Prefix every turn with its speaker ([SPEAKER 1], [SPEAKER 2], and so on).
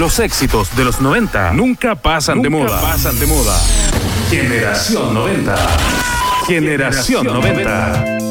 [SPEAKER 1] Los éxitos de los 90 nunca pasan de moda. Generación 90. Generación 90.